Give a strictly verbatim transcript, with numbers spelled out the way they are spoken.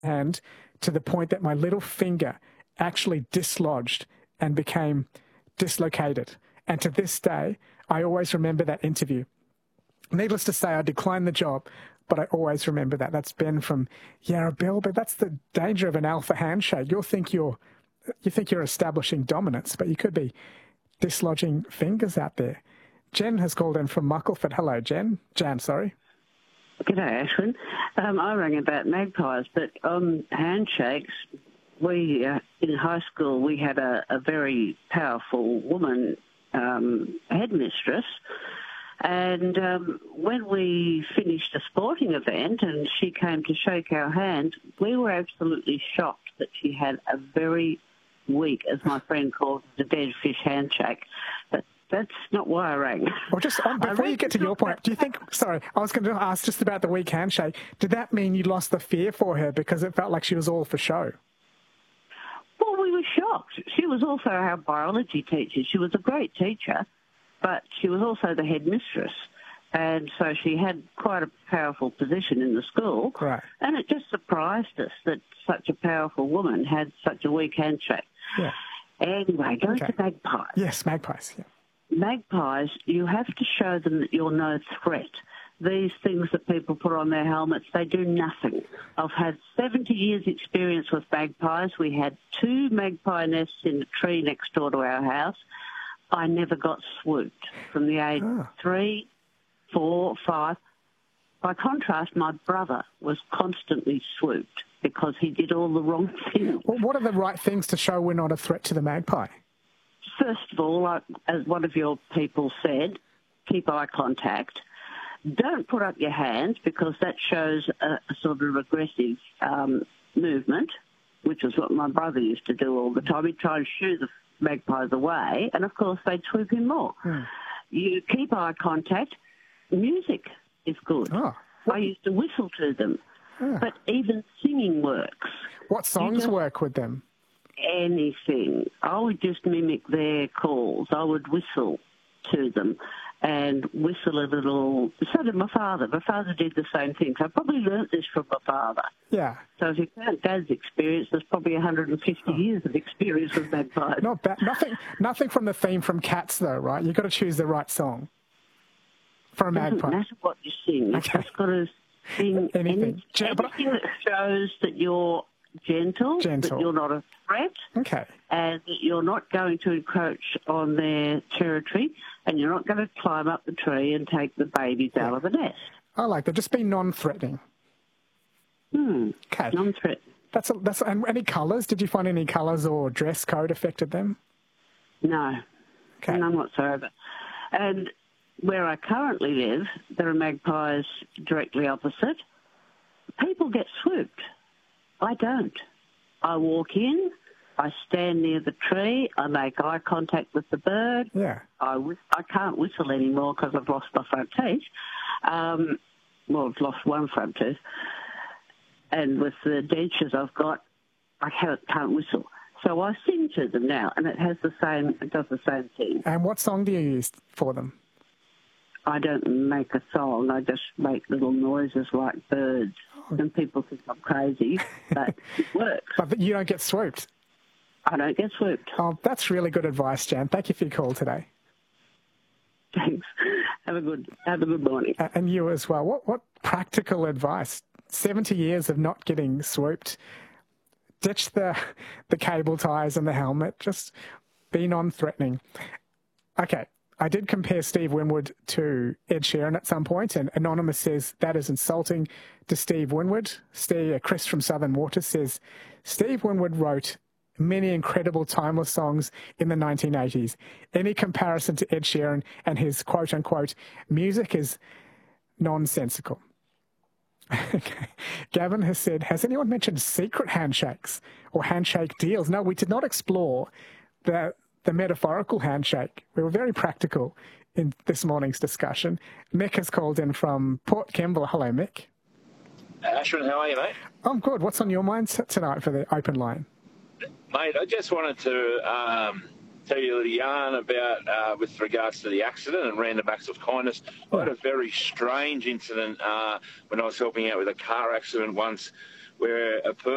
hand to the point that my little finger actually dislodged and became dislocated. And to this day, I always remember that interview. Needless to say, I declined the job, but I always remember that. That's Ben from Yarra Bill, but that's the danger of an alpha handshake. You'll think you're, you think you're establishing dominance, but you could be dislodging fingers out there. Jen has called in from Muckleford. Hello, Jen. Jan, sorry. G'day, Ashwin. Um, I rang about magpies, but on handshakes, we uh, in high school we had a, a very powerful woman um, headmistress, and um, when we finished a sporting event and she came to shake our hand, we were absolutely shocked that she had a very weak, as my friend called it, a dead fish handshake. But that's not why I rang. Well, just on, before you get to your point, do you think, sorry, I was going to ask just about the weak handshake. Did that mean you lost the fear for her because it felt like she was all for show? Well, we were shocked. She was also our biology teacher. She was a great teacher, but she was also the headmistress. And so she had quite a powerful position in the school. Right. And it just surprised us that such a powerful woman had such a weak handshake. Yeah. Anyway, going Okay. to magpies. Yes, magpies. Yeah. Magpies, you have to show them that you're no threat. These things that people put on their helmets, they do nothing. I've had seventy years experience with magpies. We had two magpie nests in a tree next door to our house. I never got swooped from the age Oh. of three, four, five. By contrast, my brother was constantly swooped because he did all the wrong things. Well, what are the right things to show we're not a threat to the magpie? First of all, like, as one of your people said, keep eye contact. Don't put up your hands because that shows a, a sort of aggressive um, movement, which is what my brother used to do all the time. He'd try and shoo the magpies away, and of course they'd swoop him more. Hmm. You keep eye contact. Music is good. Oh. I used to whistle to them, Ah. but even singing works. What songs just- work with them? Anything. I would just mimic their calls. I would whistle to them and whistle a little. So did my father. My father did the same thing. So I probably learnt this from my father. Yeah. So if you count Dad's experience, there's probably one hundred fifty oh. years of experience with magpies. Not bad. Nothing, nothing from the theme from Cats, though, right? You've got to choose the right song for a magpie. It doesn't matter what you sing. Okay. You've just got to sing anything, any, anything that shows that you're gentle, gentle, that you're not a threat, okay, and that you're not going to encroach on their territory, and you're not going to climb up the tree and take the babies yeah. out of the nest. I like that. Just be non-threatening. Hmm. Okay. Non-threatening. That's a, that's and any colours? Did you find any colours or dress code affected them? No. Okay. None whatsoever. And where I currently live, there are magpies directly opposite. People get swooped. I don't. I walk in, I stand near the tree, I make eye contact with the bird. Yeah. I, wh- I can't whistle anymore because I've lost my front teeth. Um, well, I've lost one front tooth. And with the dentures I've got, I can't, can't whistle. So I sing to them now, and it has the same, it does the same thing. And what song do you use for them? I don't make a song. I just make little noises like birds. Oh. And people think I'm crazy, but it works. But you don't get swooped? I don't get swooped. Oh, that's really good advice, Jan. Thank you for your call today. Thanks. Have a good, have a good morning. Uh, and you as well. What, what practical advice? seventy years of not getting swooped. Ditch the, the cable ties and the helmet. Just be non-threatening. Okay. I did compare Steve Winwood to Ed Sheeran at some point, and Anonymous says that is insulting to Steve Winwood. Steve, uh, Chris from Southern Water says, Steve Winwood wrote many incredible timeless songs in the nineteen eighties. Any comparison to Ed Sheeran and his quote-unquote music is nonsensical. Okay. Gavin has said, has anyone mentioned secret handshakes or handshake deals? No, we did not explore the the metaphorical handshake. We were very practical in this morning's discussion. Mick has called in from Port Kembla. Hello, Mick. Ashwin, how are you, mate? I'm good. What's on your mind tonight for the open line? Mate, I just wanted to um, tell you a little yarn about, uh, with regards to the accident and random acts of kindness. I had a very strange incident uh, when I was helping out with a car accident once where a person